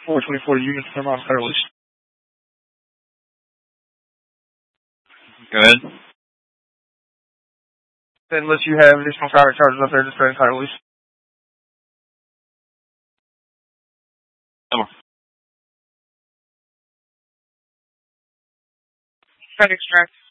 424 units per mile federal lease. Go ahead. Unless you have additional private charges up there, just go ahead and federal lease. Come on. FedEx Track.